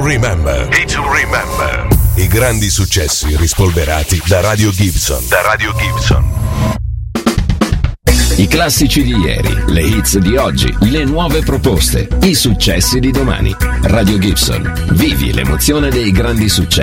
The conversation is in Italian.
remember. Hit to remember. I grandi successi rispolverati da Radio Gibson. I classici di ieri, le hits di oggi, le nuove proposte, i successi di domani. Radio Gibson. Vivi l'emozione dei grandi successi.